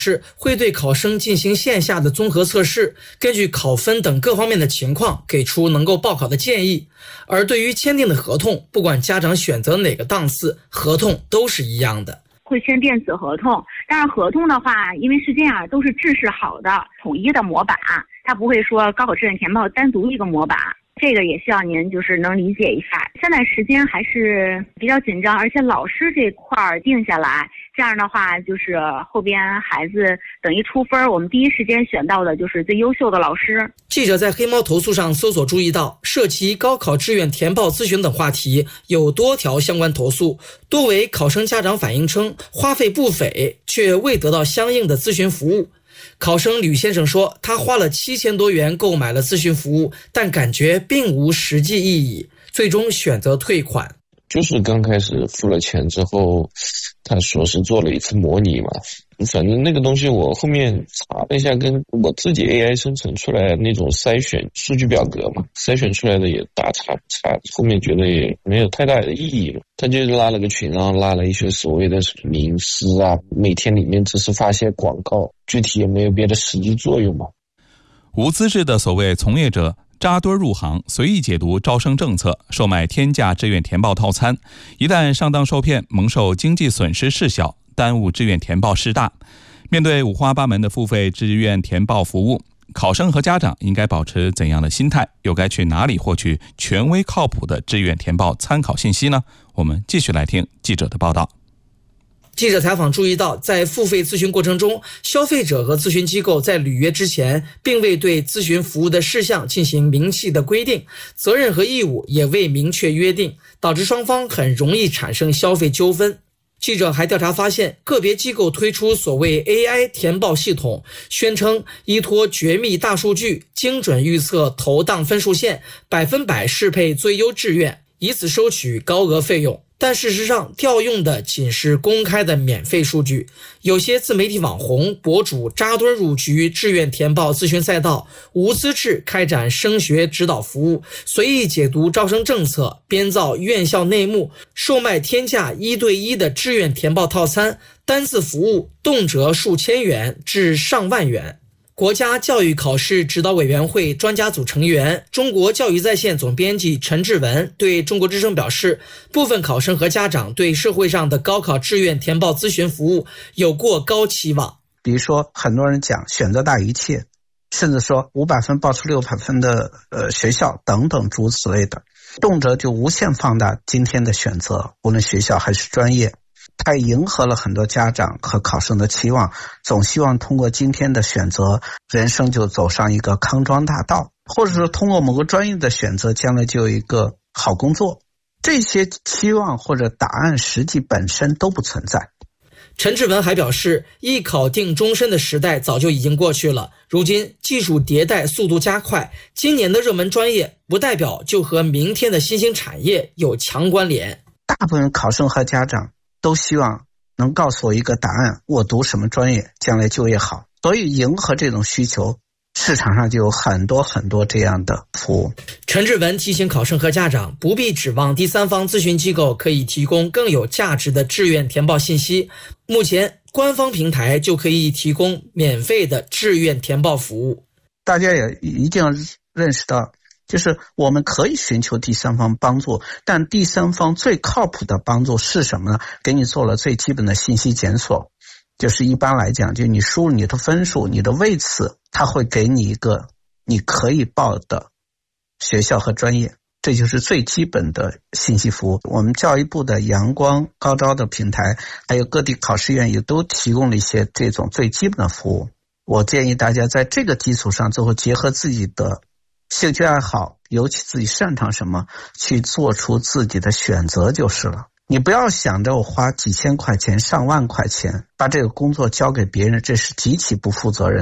是会对考生进行线下的综合测试，根据考分等各方面的情况给出能够报考的建议。而对于签订的合同，不管家长选择哪个档次，合同都是一样的。 会签电子合同，但是合同的话，因为是这样，都是制式好的统一的模板，它不会说高考志愿填报单独一个模板。这个也希望您就是能理解一下。现在时间还是比较紧张，而且老师这块定下来，这样的话就是后边孩子等一出分，我们第一时间选到的就是最优秀的老师。 记者在黑猫投诉上搜索注意到，涉及高考志愿填报咨询等话题有多条相关投诉，多为考生家长反映称花费不菲，却未得到相应的咨询服务。考生吕先生说，他花了7000多元购买了咨询服务，但感觉并无实际意义，最终选择退款。 就是刚开始付了钱之后，他说是做了一次模拟嘛，反正那个东西我后面查了一下，跟我自己 AI 生成出来的那种筛选数据表格嘛，筛选出来的也大差不差，后面觉得也没有太大的意义了。他就拉了个群，然后拉了一些所谓的名师啊，每天里面只是发些广告，具体也没有别的实际作用嘛。 无资质的所谓从业者扎堆入行，随意解读招生政策，售卖天价志愿填报套餐，一旦上当受骗，蒙受经济损失事小，耽误志愿填报事大。面对五花八门的付费志愿填报服务，考生和家长应该保持怎样的心态？又该去哪里获取权威靠谱的志愿填报参考信息呢？我们继续来听记者的报道。 记者采访注意到，在付费咨询过程中，消费者和咨询机构在履约之前并未对咨询服务的事项进行明细的规定，责任和义务也未明确约定，导致双方很容易产生消费纠纷。记者还调查发现，个别机构推出所谓 AI 填报系统，宣称依托绝密大数据，精准预测投档分数线，100%适配最优志愿，以此收取高额费用。但事实上，调用的仅是公开的免费数据。有些自媒体网红博主扎堆入局志愿填报咨询赛道，无资质开展升学指导服务，随意解读招生政策，编造院校内幕，售卖天价1对1的志愿填报套餐，单次服务动辄数千元至上万元。国家教育考试指导委员会专家组成员、中国教育在线总编辑陈志文对中国之声表示，部分考生和家长对社会上的高考志愿填报咨询服务有过高期望。 比如说，很多人讲选择大于一切，甚至说500分报出600分的学校等等诸如此类的，动辄就无限放大今天的选择，无论学校还是专业。它迎合了很多家长和考生的期望，总希望通过今天的选择，人生就走上一个康庄大道，或者说通过某个专业的选择，将来就有一个好工作。这些期望或者答案实际本身都不存在。 陈志文还表示，一考定终身的时代早就已经过去了，如今技术迭代速度加快，今年的热门专业不代表就和明天的新兴产业有强关联。 大部分考生和家长都希望能告诉我一个答案，我读什么专业将来就业好，所以迎合这种需求，市场上就有很多这样的服务。 陈志文提醒考生和家长，不必指望第三方咨询机构可以提供更有价值的志愿填报信息，目前官方平台就可以提供免费的志愿填报服务。 大家也一定要认识到，就是我们可以寻求第三方帮助，但第三方最靠谱的帮助是什么呢？给你做了最基本的信息检索，就是一般来讲，就你输入你的分数、你的位次，他会给你一个你可以报的学校和专业，这就是最基本的信息服务。我们教育部的阳光高招的平台，还有各地考试院也都提供了一些这种最基本的服务。我建议大家在这个基础上，最后结合自己的兴趣爱好，尤其自己擅长什么，去做出自己的选择就是了。你不要想着我花几千块钱、上万块钱把这个工作交给别人，这是极其不负责任的。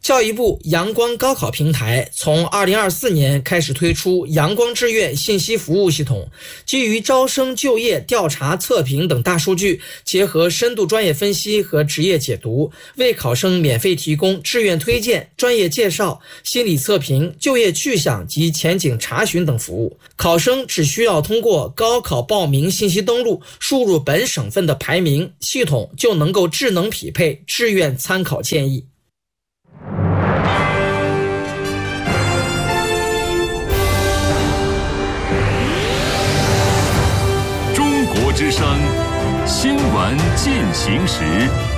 教育部阳光高考平台从2024年开始推出阳光志愿信息服务系统，基于招生、就业、调查、测评等大数据，结合深度专业分析和职业解读，为考生免费提供志愿推荐、专业介绍、心理测评、就业去向及前景查询等服务。考生只需要通过高考报名信息登录，输入本省份的排名，系统就能够智能匹配志愿参考建议。 之声新闻进行时。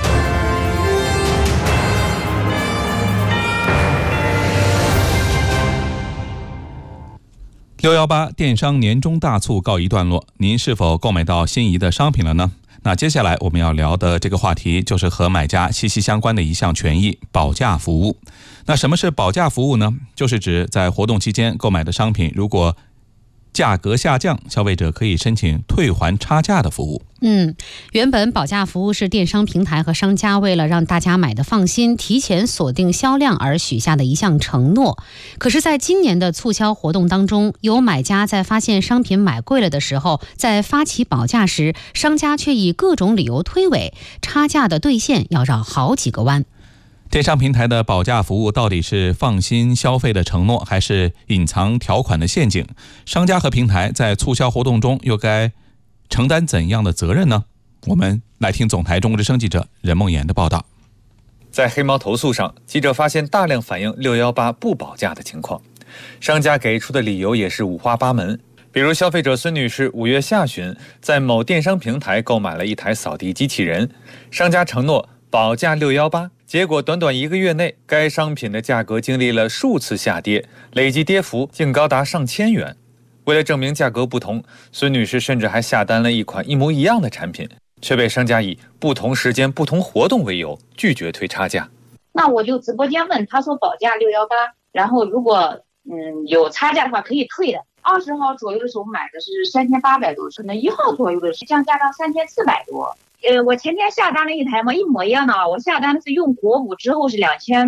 618电商年终大促告一段落，您是否购买到心仪的商品了呢？那接下来我们要聊的这个话题就是和买家息息相关的一项权益——保价服务。那什么是保价服务呢？就是指在活动期间购买的商品，如果价格下降，消费者可以申请退还差价的服务。 原本保价服务是电商平台和商家为了让大家买得放心，提前锁定销量而许下的一项承诺。可是在今年的促销活动当中，有买家在发现商品买贵了的时候，在发起保价时，商家却以各种理由推诿，差价的兑现要绕好几个弯。 电商平台的保价服务到底是放心消费的承诺，还是隐藏条款的陷阱？商家和平台在促销活动中又该承担怎样的责任呢？我们来听总台中国之声记者任梦妍的报道。 在黑猫投诉上，记者发现大量反映618不保价的情况，商家给出的理由也是五花八门。比如消费者孙女士5月下旬在某电商平台购买了一台扫地机器人，商家承诺保价618，结果短短1个月内，该商品的价格经历了数次下跌，累计跌幅竟高达上千元。为了证明价格不同，孙女士甚至还下单了一款一模一样的产品，却被商家以不同时间不同活动为由拒绝退差价。 那我就直播间问，他说保价618，然后如果有差价的话可以退的。20号左右的时候买的是3800多，可能1号左右的是降价到3400多。我前天下单了一台嘛，一模一样的啊，我下单的是用国补之后是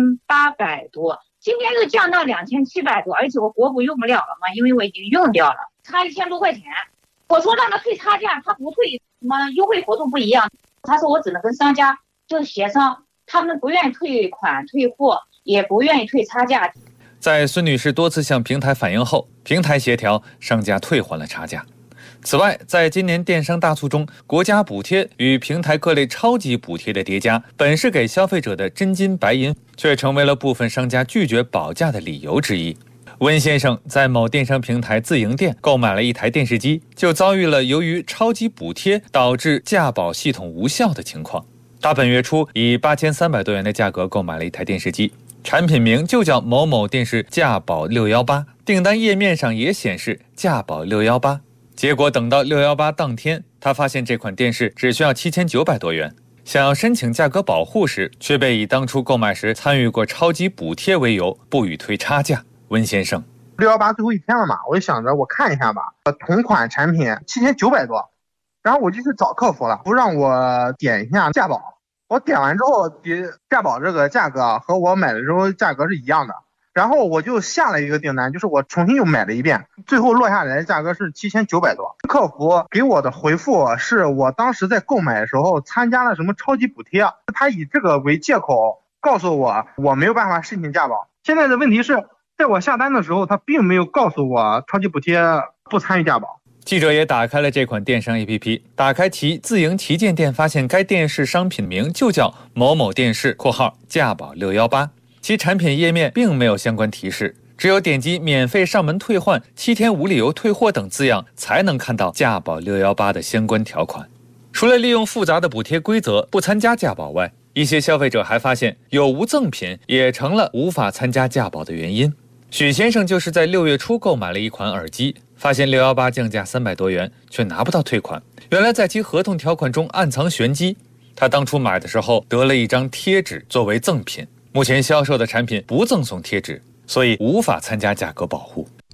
2800多，今天又降到2700多，而且我国补用不了了嘛，因为我已经用掉了，差1000多块钱。我说让他退差价，他不退，什么优惠活动不一样，他说我只能跟商家就协商，他们不愿意退款退货，也不愿意退差价。 在孙女士多次向平台反映后，平台协调商家退还了差价。此外，在今年电商大促中，国家补贴与平台各类超级补贴的叠加，本是给消费者的真金白银，却成为了部分商家拒绝保价的理由之一。温先生在某电商平台自营店购买了一台电视机，就遭遇了由于超级补贴导致价保系统无效的情况。他本月初以8300多元的价格购买了一台电视机，产品名就叫某某电视价保618，订单页面上也显示价保618。结果等到618当天，他发现这款电视只需要7900多元，想要申请价格保护时，却被以当初购买时参与过超级补贴为由，不予退差价。温先生 ，618最后一天了嘛，我就想着我看一下吧，同款产品7900多，然后我就去找客服了，不让我点一下价保，我点完之后，价保这个价格和我买的时候价格是一样的。然后我就下了一个订单，就是我重新又买了一遍，最后落下来的价格是7900多。客服给我的回复是我当时在购买的时候参加了什么超级补贴，他以这个为借口告诉我没有办法申请价保。现在的问题是，在我下单的时候，他并没有告诉我超级补贴不参与价保。 记者也打开了这款电商 APP， 打开其自营旗舰店，发现该电视商品名就叫某某电视（括号价保618）。其产品页面并没有相关提示，只有点击免费上门退换、7天无理由退货等字样，才能看到价保618的相关条款。除了利用复杂的补贴规则不参加价保外，一些消费者还发现有无赠品也成了无法参加价保的原因。许先生就是在6月初购买了一款耳机，发现618降价300多元，却拿不到退款。原来在其合同条款中暗藏玄机，他当初买的时候得了一张贴纸作为赠品。目前销售的产品不赠送贴纸，所以无法参加价格保护。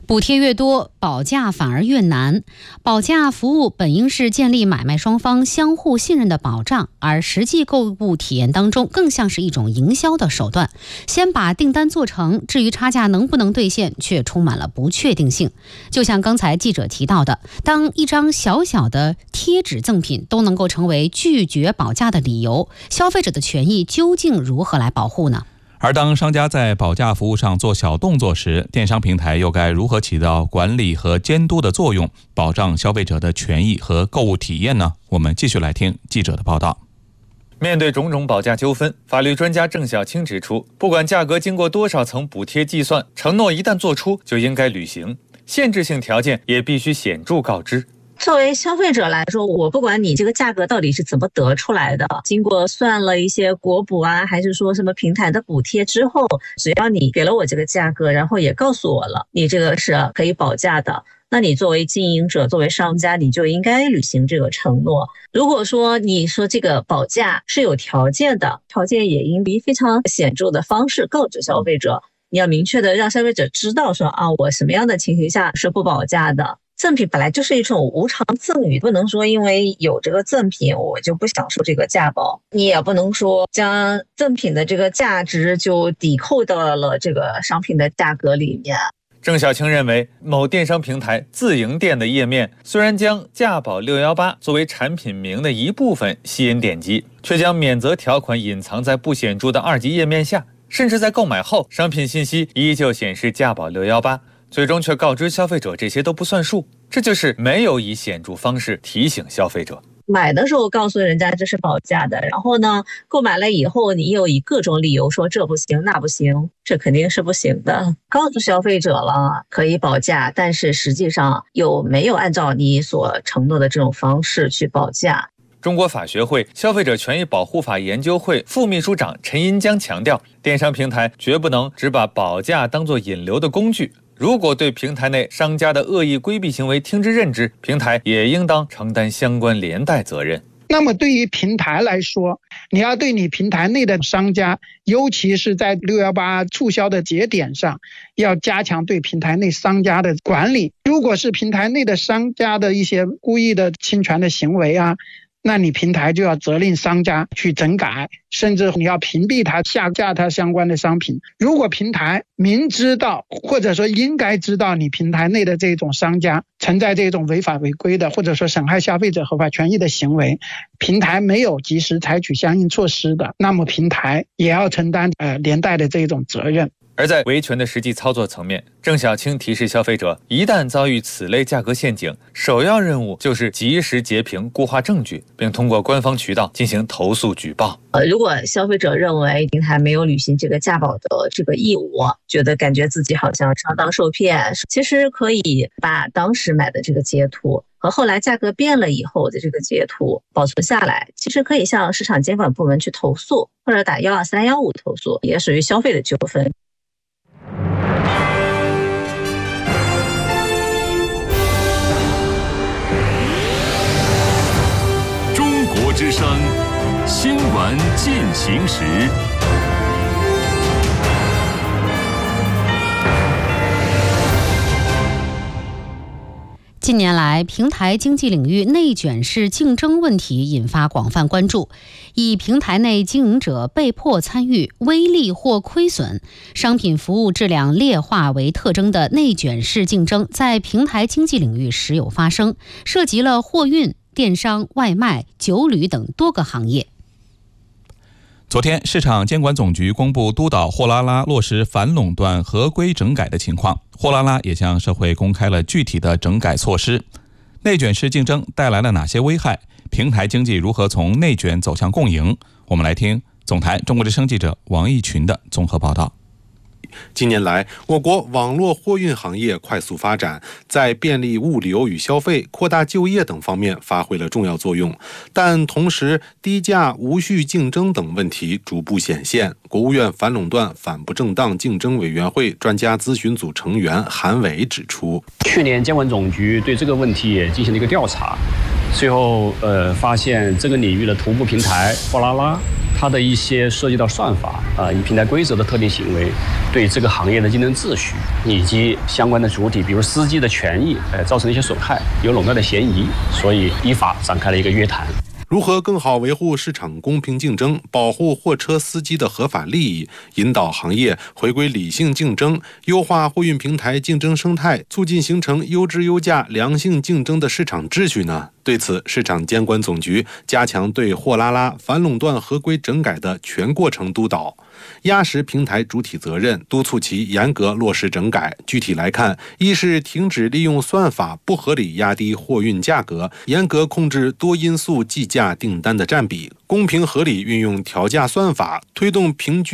补贴越多，保价反而越难。保价服务本应是建立买卖双方相互信任的保障，而实际购物体验当中更像是一种营销的手段。先把订单做成，至于差价能不能兑现，却充满了不确定性。就像刚才记者提到的，当一张小小的贴纸赠品都能够成为拒绝保价的理由，消费者的权益究竟如何来保护呢？ 而当商家在保价服务上做小动作时，电商平台又该如何起到管理和监督的作用，保障消费者的权益和购物体验呢？我们继续来听记者的报道。 面对种种保价纠纷，法律专家郑晓青指出，不管价格经过多少层补贴计算，承诺一旦做出就应该履行，限制性条件也必须显著告知。 作为消费者来说，我不管你这个价格到底是怎么得出来的，经过算了一些国补啊，还是说什么平台的补贴之后，只要你给了我这个价格，然后也告诉我了你这个是可以保价的，那你作为经营者，作为商家，你就应该履行这个承诺。如果说你说这个保价是有条件的，条件也应以非常显著的方式告知消费者，你要明确的让消费者知道说我什么样的情形下是不保价的。赠品本来就是一种无偿赠与，不能说因为有这个赠品我就不享受这个价保，你也不能说将赠品的这个价值就抵扣到了这个商品的价格里面。 郑晓青认为，某电商平台自营店的页面虽然将价保618作为产品名的一部分吸引点击，却将免责条款隐藏在不显著的二级页面下，甚至在购买后商品信息依旧显示价保618，最终却告知消费者这些都不算数，这就是没有以显著方式提醒消费者。 买的时候告诉人家这是保价的，然后呢，购买了以后你又以各种理由说这不行那不行，这肯定是不行的。告诉消费者了可以保价，但是实际上又没有按照你所承诺的这种方式去保价。 中国法学会消费者权益保护法研究会副秘书长陈银江强调，电商平台绝不能只把保价当作引流的工具，如果对平台内商家的恶意规避行为听之任之，平台也应当承担相关连带责任。 那么对于平台来说，你要对你平台内的商家，尤其是在618促销的节点上，要加强对平台内商家的管理。如果是平台内的商家的一些故意的侵权的行为啊，那你平台就要责令商家去整改，甚至你要屏蔽他，下架他相关的商品。如果平台明知道或者说应该知道你平台内的这种商家存在这种违法违规的或者说损害消费者合法权益的行为，平台没有及时采取相应措施的，那么平台也要承担连带的这种责任。 而在维权的实际操作层面，郑晓青提示消费者，一旦遭遇此类价格陷阱，首要任务就是及时截屏固化证据，并通过官方渠道进行投诉举报。 如果消费者认为平台没有履行这个价保的这个义务，觉得感觉自己好像上当受骗，其实可以把当时买的这个截图和后来价格变了以后的这个截图保存下来，其实可以向市场监管部门去投诉，或者打12315投诉，也属于消费的纠纷。 中国之声新闻进行时。 近年来，平台经济领域内卷式竞争问题引发广泛关注。以平台内经营者被迫参与、微利或亏损、商品服务质量劣化为特征的内卷式竞争，在平台经济领域时有发生，涉及了货运、电商、外卖、酒旅等多个行业。 昨天，市场监管总局公布督导货拉拉落实反垄断合规整改的情况，货拉拉也向社会公开了具体的整改措施。内卷式竞争带来了哪些危害？平台经济如何从内卷走向共赢？我们来听总台中国之声记者王义群的综合报道。 近年来，我国网络货运行业快速发展，在便利物流与消费、扩大就业等方面发挥了重要作用。但同时，低价、无序竞争等问题逐步显现。国务院反垄断反不正当竞争委员会专家咨询组成员韩伟指出， 去年监管总局对这个问题也进行了一个调查，最后发现这个领域的头部平台货拉拉它的一些涉及到算法以平台规则的特定行为，对这个行业的竞争秩序以及相关的主体，比如司机的权益，造成一些损害，有垄断的嫌疑，所以依法展开了一个约谈。 如何更好维护市场公平竞争，保护货车司机的合法利益，引导行业回归理性竞争，优化货运平台竞争生态，促进形成优质优价良性竞争的市场秩序呢？对此，市场监管总局加强对货拉拉反垄断合规整改的全过程督导，压实平台主体责任，督促其严格落实整改。具体来看，一是停止利用算法不合理压低货运价格，严格控制多因素计价订单的占比，公平合理运用调价算法，推动平均